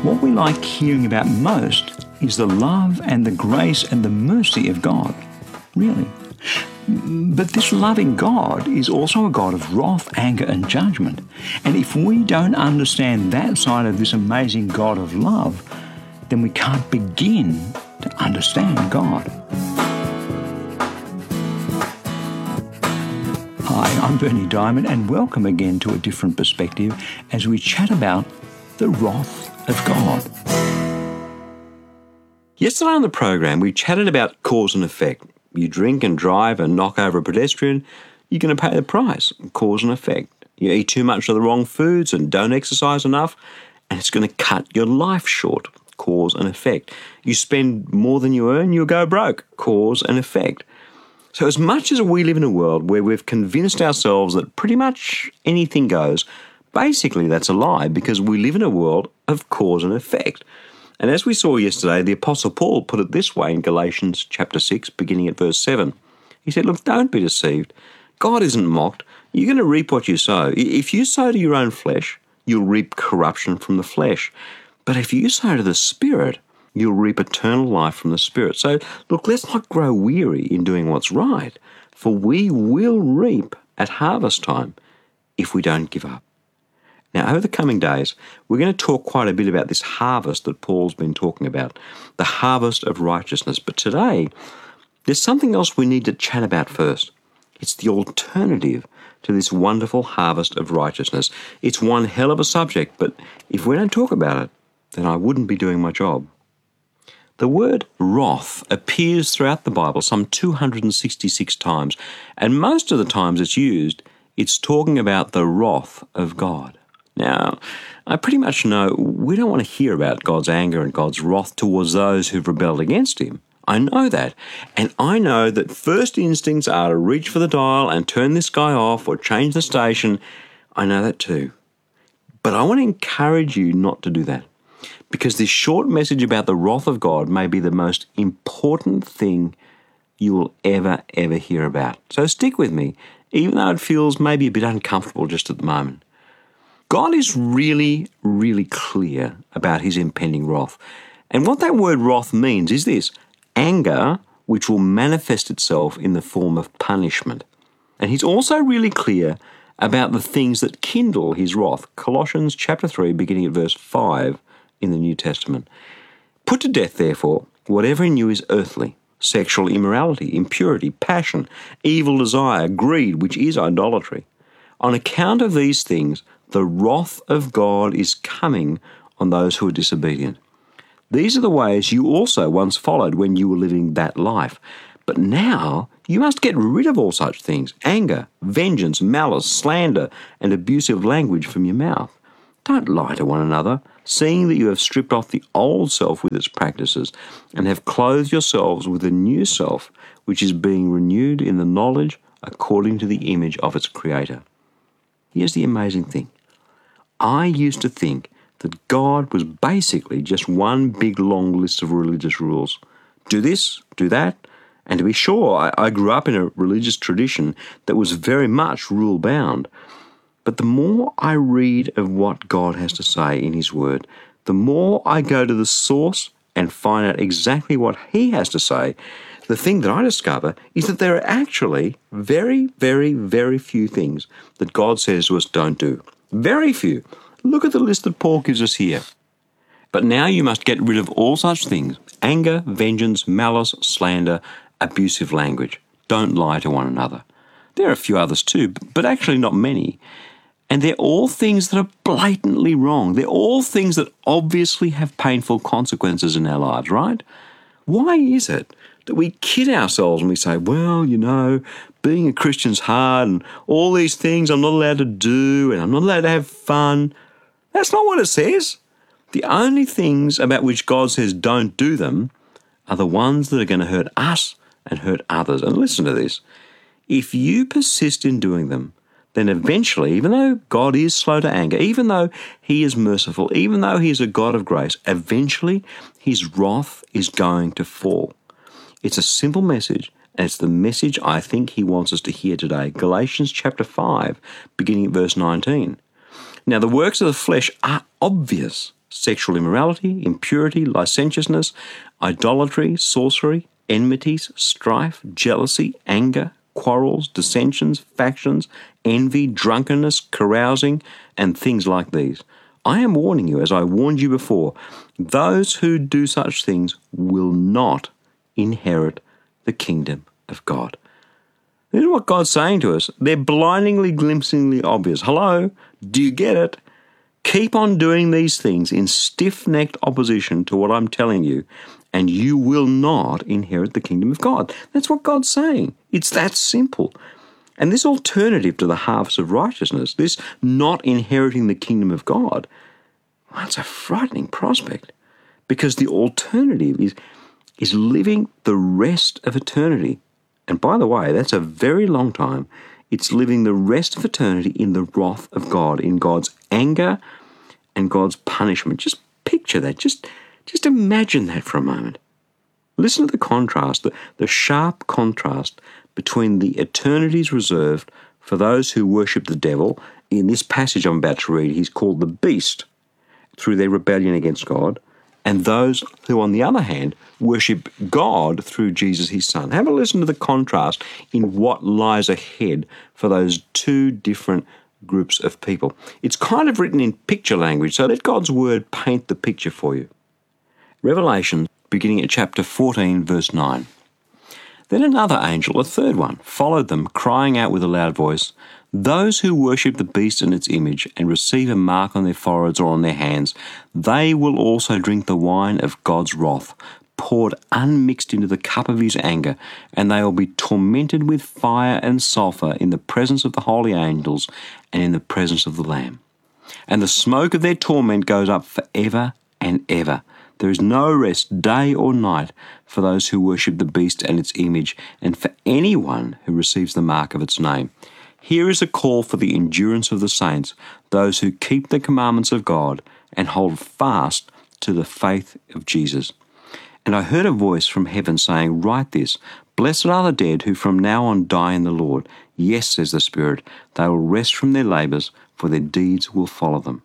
What we like hearing about most is the love and the grace and the mercy of God. Really. But this loving God is also a God of wrath, anger, and judgment. And if we don't understand that side of this amazing God of love, then we can't begin to understand God. Hi, I'm Berni Dymet, and welcome again to A Different Perspective as we chat about the wrath of God. Yesterday on the program, we chatted about cause and effect. You drink and drive and knock over a pedestrian, you're going to pay the price, cause and effect. You eat too much of the wrong foods and don't exercise enough, and it's going to cut your life short, cause and effect. You spend more than you earn, you'll go broke, cause and effect. So as much as we live in a world where we've convinced ourselves that pretty much anything goes, basically that's a lie, because we live in a world of cause and effect. And as we saw yesterday, the Apostle Paul put it this way in Galatians chapter 6, beginning at verse 7. He said, look, don't be deceived. God isn't mocked. You're going to reap what you sow. If you sow to your own flesh, you'll reap corruption from the flesh. But if you sow to the Spirit, you'll reap eternal life from the Spirit. So, look, let's not grow weary in doing what's right, for we will reap at harvest time if we don't give up. Now, over the coming days, we're going to talk quite a bit about this harvest that Paul's been talking about, the harvest of righteousness. But today, there's something else we need to chat about first. It's the alternative to this wonderful harvest of righteousness. It's one hell of a subject, but if we don't talk about it, then I wouldn't be doing my job. The word wrath appears throughout the Bible some 266 times, and most of the times it's used, it's talking about the wrath of God. Now, I pretty much know we don't want to hear about God's anger and God's wrath towards those who've rebelled against Him. I know that. And I know that first instincts are to reach for the dial and turn this guy off or change the station. I know that too. But I want to encourage you not to do that, because this short message about the wrath of God may be the most important thing you will ever hear about. So stick with me, even though it feels maybe a bit uncomfortable just at the moment. God is really clear about His impending wrath. And what that word wrath means is this: anger which will manifest itself in the form of punishment. And He's also really clear about the things that kindle His wrath. Colossians chapter 3, beginning at verse 5 in the New Testament. Put to death, therefore, whatever in you is earthly: sexual immorality, impurity, passion, evil desire, greed, which is idolatry. On account of these things, the wrath of God is coming on those who are disobedient. These are the ways you also once followed when you were living that life. But now you must get rid of all such things: anger, vengeance, malice, slander, and abusive language from your mouth. Don't lie to one another, seeing that you have stripped off the old self with its practices and have clothed yourselves with a new self, which is being renewed in the knowledge according to the image of its Creator. Here's the amazing thing. I used to think that God was basically just one big long list of religious rules. Do this, do that. And to be sure, I grew up in a religious tradition that was very much rule-bound. But the more I read of what God has to say in His Word, the more I go to the source and find out exactly what He has to say, the thing that I discover is that there are actually very few things that God says to us don't do. Very few. Look at the list that Paul gives us here. But now you must get rid of all such things: anger, vengeance, malice, slander, abusive language. Don't lie to one another. There are a few others too, but actually not many. And they're all things that are blatantly wrong. They're all things that obviously have painful consequences in our lives, right? Why is it that we kid ourselves and we say, well, you know, being a Christian's hard and all these things I'm not allowed to do and I'm not allowed to have fun? That's not what it says. The only things about which God says don't do them are the ones that are going to hurt us and hurt others. And listen to this. If you persist in doing them, then eventually, even though God is slow to anger, even though He is merciful, even though He is a God of grace, eventually His wrath is going to fall. It's a simple message, and it's the message I think He wants us to hear today. Galatians chapter 5, beginning at verse 19. Now, the works of the flesh are obvious: sexual immorality, impurity, licentiousness, idolatry, sorcery, enmities, strife, jealousy, anger, quarrels, dissensions, factions, envy, drunkenness, carousing, and things like these. I am warning you, as I warned you before, those who do such things will not inherit the kingdom of God. This is what God's saying to us. They're blindingly, glimpsingly obvious. Hello? Do you get it? Keep on doing these things in stiff-necked opposition to what I'm telling you, and you will not inherit the kingdom of God. That's what God's saying. It's that simple. And this alternative to the harvest of righteousness, this not inheriting the kingdom of God, well, it's a frightening prospect, because the alternative is living the rest of eternity. And by the way, that's a very long time. It's living the rest of eternity in the wrath of God, in God's anger and God's punishment. Just picture that. Just imagine that for a moment. Listen to the contrast, the sharp contrast between the eternities reserved for those who worship the devil. In this passage I'm about to read, he's called the beast through their rebellion against God, and those who, on the other hand, worship God through Jesus, his Son. Have a listen to the contrast in what lies ahead for those two different groups of people. It's kind of written in picture language, so let God's word paint the picture for you. Revelation, beginning at chapter 14, verse 9. Then another angel, a third one, followed them, crying out with a loud voice, "Those who worship the beast and its image and receive a mark on their foreheads or on their hands, they will also drink the wine of God's wrath, poured unmixed into the cup of his anger, and they will be tormented with fire and sulphur in the presence of the holy angels and in the presence of the Lamb. And the smoke of their torment goes up forever and ever. There is no rest day or night for those who worship the beast and its image, and for anyone who receives the mark of its name. Here is a call for the endurance of the saints, those who keep the commandments of God and hold fast to the faith of Jesus. And I heard a voice from heaven saying, Write this, Blessed are the dead who from now on die in the Lord. Yes, says the Spirit, they will rest from their labours, for their deeds will follow them."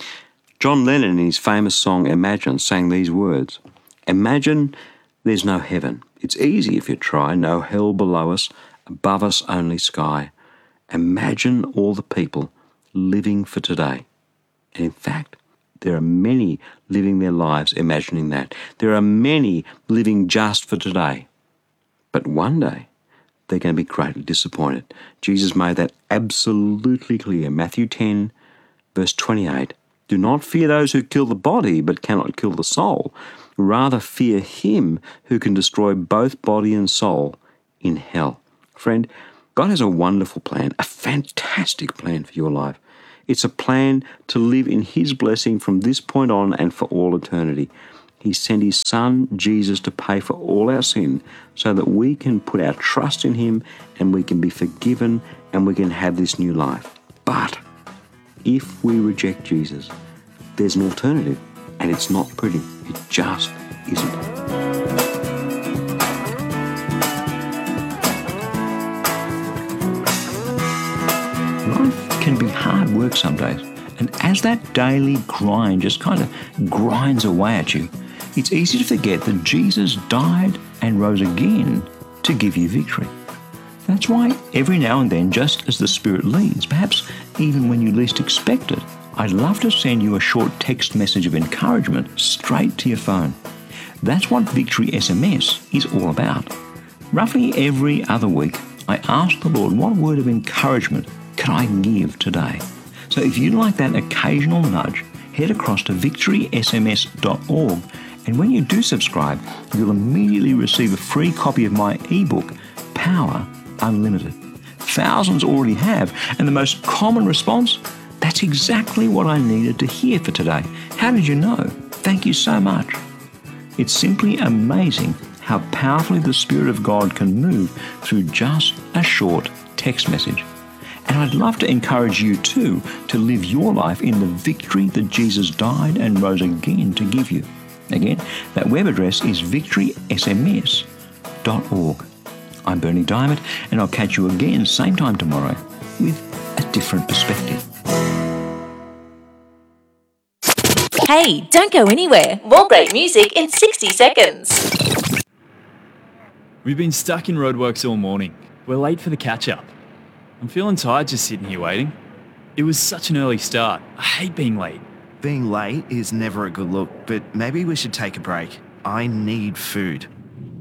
John Lennon, in his famous song Imagine, sang these words, "Imagine there's no heaven. It's easy if you try. No hell below us, above us only sky. Imagine all the people living for today." And in fact, there are many living their lives imagining that. There are many living just for today. But one day, they're going to be greatly disappointed. Jesus made that absolutely clear. Matthew 10, verse 28. "Do not fear those who kill the body, but cannot kill the soul. Rather fear him who can destroy both body and soul in hell." Friend, God has a wonderful plan, a fantastic plan for your life. It's a plan to live in his blessing from this point on and for all eternity. He sent his Son, Jesus, to pay for all our sin so that we can put our trust in him and we can be forgiven and we can have this new life. But if we reject Jesus, there's an alternative, and it's not pretty. It just isn't. Life can be hard work some days, and as that daily grind just kind of grinds away at you, it's easy to forget that Jesus died and rose again to give you victory. That's why every now and then, just as the Spirit leads, perhaps even when you least expect it, I'd love to send you a short text message of encouragement straight to your phone. That's what Victory SMS is all about. Roughly every other week, I ask the Lord, what word of encouragement can I give today? So if you'd like that occasional nudge, head across to victorysms.org, and when you do subscribe, you'll immediately receive a free copy of my ebook, Power Unlimited. Thousands already have, and the most common response, "That's exactly what I needed to hear for today. How did you know? Thank you so much." It's simply amazing how powerfully the Spirit of God can move through just a short text message. And I'd love to encourage you too to live your life in the victory that Jesus died and rose again to give you. Again, that web address is victorysms.org. I'm Berni Dymet, and I'll catch you again same time tomorrow with a different perspective. Hey, don't go anywhere. More great music in 60 seconds. We've been stuck in roadworks all morning. We're late for the catch-up. I'm feeling tired just sitting here waiting. It was such an early start. I hate being late. Being late is never a good look, but maybe we should take a break. I need food.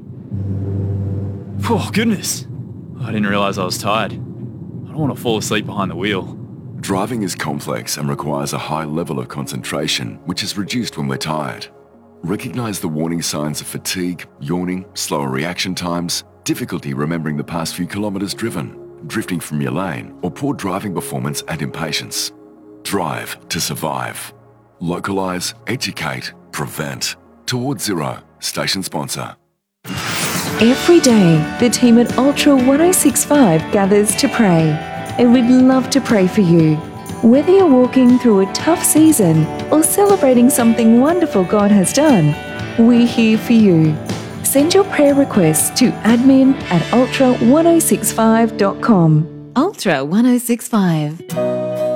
Oh, goodness. I didn't realise I was tired. I don't want to fall asleep behind the wheel. Driving is complex and requires a high level of concentration, which is reduced when we're tired. Recognise the warning signs of fatigue, yawning, slower reaction times, difficulty remembering the past few kilometres driven, drifting from your lane, or poor driving performance and impatience. Drive to survive. Localise, educate, prevent. Towards Zero, station sponsor. Every day, the team at Ultra 1065 gathers to pray, and we'd love to pray for you. Whether you're walking through a tough season or celebrating something wonderful God has done, we're here for you. Send your prayer requests to admin@ultra1065.com. Ultra 1065.